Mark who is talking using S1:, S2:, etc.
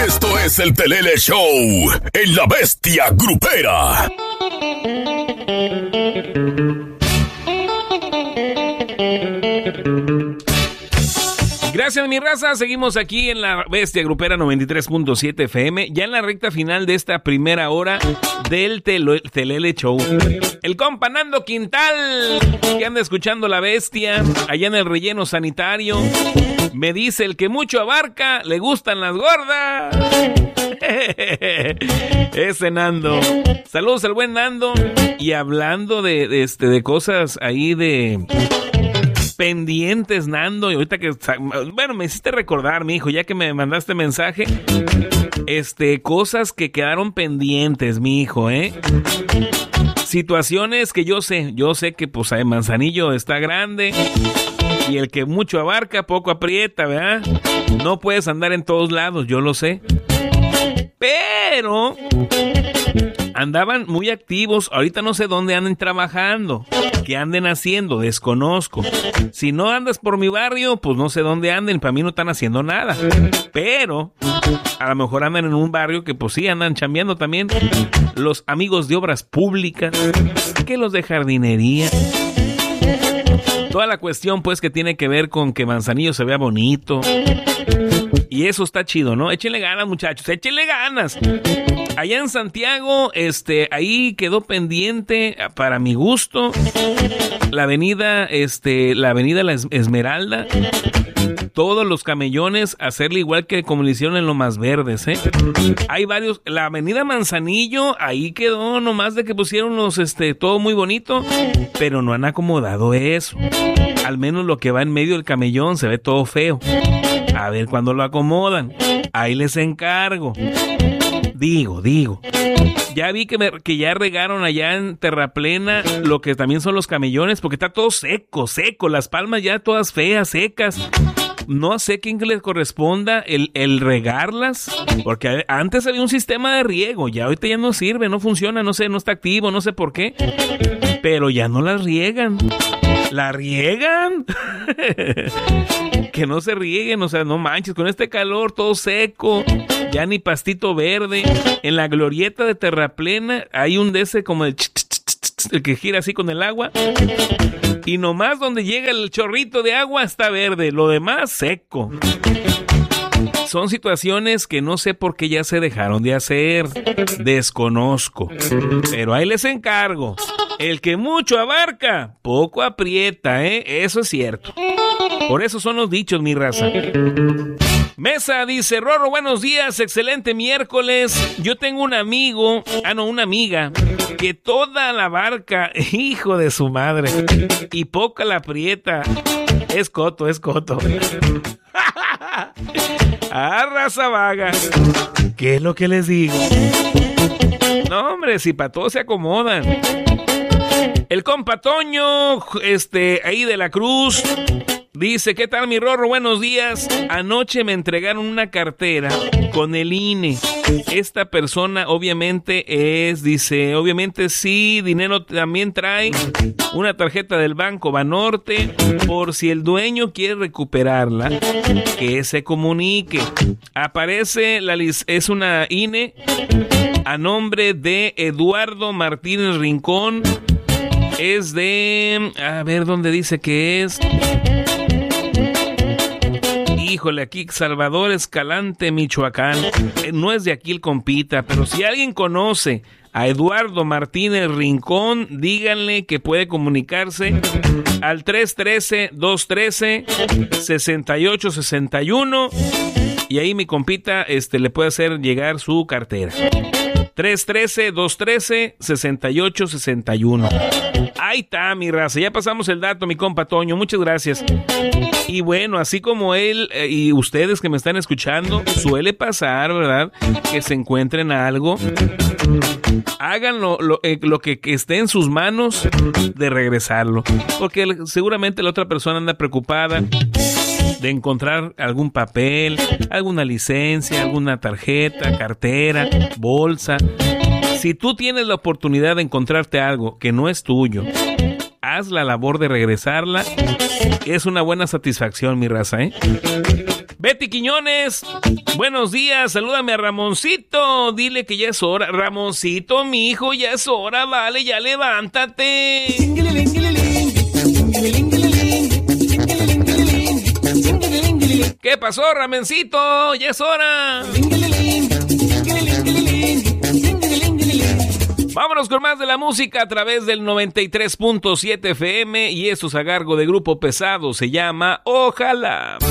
S1: Esto es el Telele Show en La Bestia Grupera.
S2: Gracias, mi raza. Seguimos aquí en La Bestia Grupera 93.7 FM, ya en la recta final de esta primera hora del Telele Show. El compa Nando Quintal, que anda escuchando La Bestia, allá en el relleno sanitario, me dice: el que mucho abarca, le gustan las gordas. Ese Nando. Saludos al buen Nando. Y hablando de cosas ahí de... pendientes, Nando, y ahorita que, bueno, me hiciste recordar, mi hijo, ya que me mandaste mensaje, cosas que quedaron pendientes, mi hijo, situaciones que yo sé que pues Manzanillo está grande y el que mucho abarca poco aprieta, ¿verdad? No puedes andar en todos lados, yo lo sé, pero andaban muy activos. Ahorita no sé dónde anden trabajando, qué anden haciendo, desconozco. Si no andas por mi barrio, pues no sé dónde anden, para mí no están haciendo nada. Pero a lo mejor andan en un barrio que pues sí andan chambeando también. Los amigos de obras públicas, que los de jardinería. Toda la cuestión pues que tiene que ver con que Manzanillo se vea bonito. Y eso está chido, ¿no? Échenle ganas, muchachos, échenle ganas. Allá en Santiago, ahí quedó pendiente, para mi gusto, la avenida La Esmeralda. Todos los camellones, hacerle igual que como le hicieron en Lomas Verdes, Hay varios. La avenida Manzanillo, ahí quedó nomás de que pusieron todo muy bonito, pero no han acomodado eso. Al menos lo que va en medio del camellón se ve todo feo. A ver cuándo lo acomodan. Ahí les encargo. Digo. Ya vi que ya regaron allá en Terraplena lo que también son los camellones, porque está todo seco. Las palmas ya todas feas, secas. No sé quién les corresponda el regarlas, porque antes había un sistema de riego, ya ahorita ya no sirve, no funciona, no sé, no está activo, no sé por qué, pero ya no las riegan. ¿La riegan? Que no se rieguen, o sea, no manches, con este calor todo seco, ya ni pastito verde. En la glorieta de Terraplena hay un de ese como el que gira así con el agua, y nomás donde llega el chorrito de agua está verde, lo demás seco. Son situaciones que no sé por qué ya se dejaron de hacer, desconozco, pero ahí les encargo. El que mucho abarca, poco aprieta, eso es cierto. Por eso son los dichos, mi raza. Mesa dice: Rorro, buenos días, excelente miércoles. Yo tengo un amigo, una amiga, que toda la abarca, hijo de su madre, y poca la aprieta. Es coto. Raza vaga. ¿Qué es lo que les digo? No, hombre, si para todos se acomodan. El compa Toño, ahí de la Cruz, dice: ¿qué tal, mi Rorro? Buenos días. Anoche me entregaron una cartera con el INE. Esta persona obviamente obviamente sí, dinero también trae, una tarjeta del Banco Banorte, por si el dueño quiere recuperarla, que se comunique. Aparece, es una INE a nombre de Eduardo Martínez Rincón. Es de... a ver, ¿dónde dice que es? Híjole, aquí Salvador Escalante, Michoacán. No es de aquí el compita, pero si alguien conoce a Eduardo Martínez Rincón, díganle que puede comunicarse al 313-213-6861 y ahí mi compita le puede hacer llegar su cartera. 313-213-6861. Ahí está, mi raza. Ya pasamos el dato, mi compa Toño. Muchas gracias. Y bueno, así como él y ustedes que me están escuchando, suele pasar, ¿verdad? Que se encuentren algo. Háganlo lo que esté en sus manos de regresarlo. Porque seguramente la otra persona anda preocupada de encontrar algún papel, alguna licencia, alguna tarjeta, cartera, bolsa. Si tú tienes la oportunidad de encontrarte algo que no es tuyo, haz la labor de regresarla. Es una buena satisfacción, mi raza, Betty Quiñones, buenos días, salúdame a Ramoncito, dile que ya es hora. Ramoncito, mi hijo, ya es hora, vale, ya levántate. ¿Qué pasó, Ramencito? Ya es hora. Vámonos con más de la música a través del 93.7 FM y esto es a cargo de Grupo Pesado, se llama Ojalá.